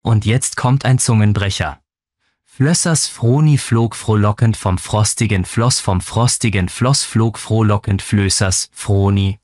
Und jetzt kommt ein Zungenbrecher. Flössers Froni flog frohlockend vom frostigen Floss flog frohlockend Flößers Froni